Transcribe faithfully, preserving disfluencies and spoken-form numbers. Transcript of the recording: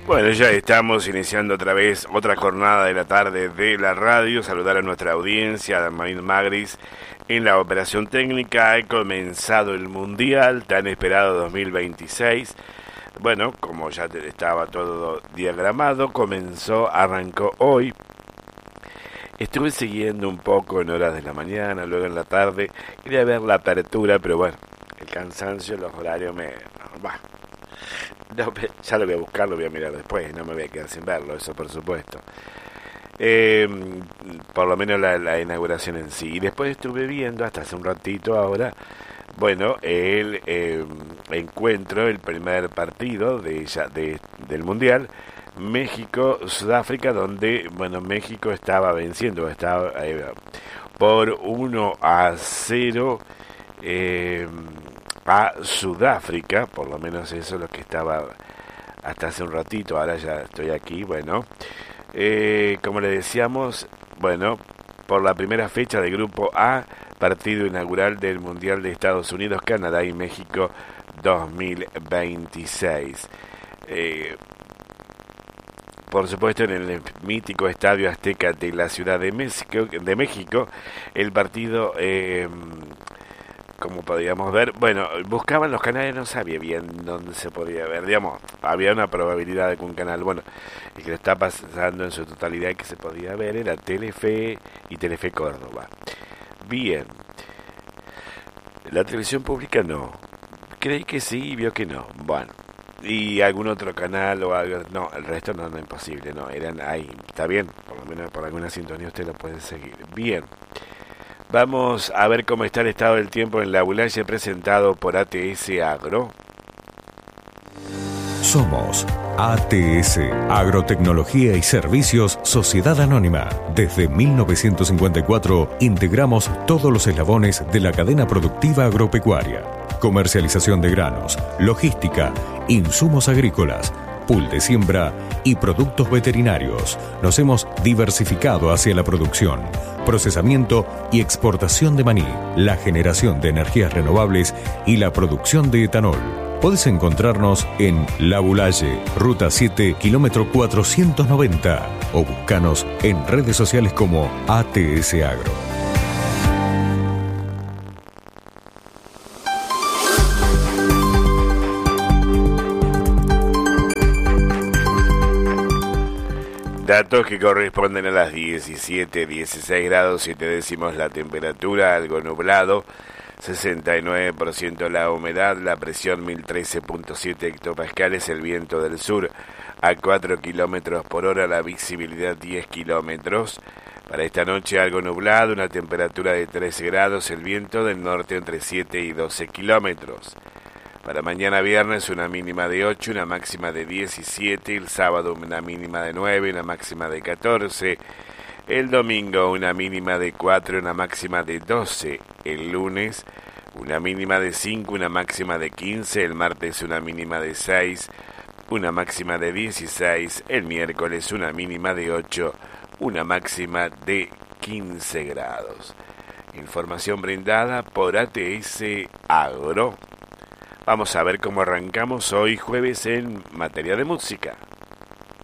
Bueno, ya estamos iniciando otra vez otra jornada de la tarde de la radio. Saludar a nuestra audiencia, a Marín Magris en la operación técnica. Ha comenzado el Mundial tan esperado dos mil veintiséis. Bueno, como ya estaba todo diagramado, comenzó, arrancó hoy. Estuve siguiendo un poco en horas de la mañana, luego en la tarde. Quería ver la apertura, pero bueno, el cansancio, los horarios me... Bah, no, ya lo voy a buscar, lo voy a mirar después, no me voy a quedar sin verlo, eso por supuesto. Eh, por lo menos la, la inauguración en sí. Y después estuve viendo, hasta hace un ratito ahora, bueno, el eh, encuentro, el primer partido de, ya, de del Mundial, México-Sudáfrica, donde, bueno, México estaba venciendo, estaba eh, por uno a cero eh, a Sudáfrica, por lo menos eso es lo que estaba hasta hace un ratito, ahora ya estoy aquí, bueno, eh, como le decíamos, bueno, por la primera fecha de Grupo A, partido inaugural del Mundial de Estados Unidos, Canadá y México dos mil veintiséis. Eh, por supuesto, en el mítico Estadio Azteca de la Ciudad de México, de México el partido... Eh, como podíamos ver, bueno, buscaban los canales, no sabía bien dónde se podía ver, digamos, había una probabilidad de que un canal, bueno, el que lo está pasando en su totalidad que se podía ver era Telefe y Telefe Córdoba. Bien, la televisión pública no, creí que sí y vio que no, bueno, y algún otro canal o algo, no, el resto no, no, imposible, no, eran ahí, está bien, por lo menos por alguna sintonía usted lo puede seguir, bien. Vamos a ver cómo está el estado del tiempo en la Abulaye, presentado por A T S Agro. Somos A T S, Agrotecnología y Servicios Sociedad Anónima. Desde mil novecientos cincuenta y cuatro integramos todos los eslabones de la cadena productiva agropecuaria. Comercialización de granos, logística, insumos agrícolas, pool de siembra y productos veterinarios. Nos hemos diversificado hacia la producción, procesamiento y exportación de maní, la generación de energías renovables y la producción de etanol. Podés encontrarnos en La Abulaye, Ruta siete, kilómetro cuatrocientos noventa, o buscanos en redes sociales como A T S Agro. Datos que corresponden a las diecisiete, dieciséis grados, siete décimos la temperatura, algo nublado, sesenta y nueve por ciento la humedad, la presión mil trece punto siete hectopascales, el viento del sur a cuatro kilómetros por hora, la visibilidad diez kilómetros. Para esta noche algo nublado, una temperatura de trece grados, el viento del norte entre siete y doce kilómetros. Para mañana viernes una mínima de ocho, una máxima de diecisiete, el sábado una mínima de nueve, una máxima de catorce, el domingo una mínima de cuatro, una máxima de doce, el lunes una mínima de cinco, una máxima de quince, el martes una mínima de seis, una máxima de dieciséis, el miércoles una mínima de ocho, una máxima de quince grados. Información brindada por A T S Agro. Vamos a ver cómo arrancamos hoy jueves en materia de música.